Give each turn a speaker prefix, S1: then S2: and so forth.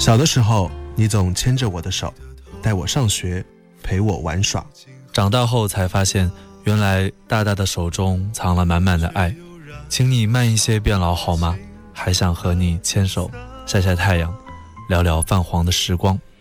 S1: 小的时候，你总牵着我的手，带我上学，陪我玩耍。
S2: 长大后才发现，原来大大的手中藏了满满的爱。请你慢一些变老好吗？还想和你牵手晒晒太阳，聊聊泛黄的时光。